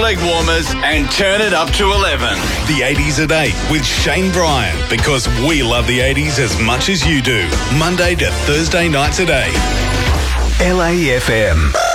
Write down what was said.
leg warmers and turn it up to 11. The 80s at 8 with Shane Bryan, because we love the 80s as much as you do. Monday to Thursday nights at 8. LAFM.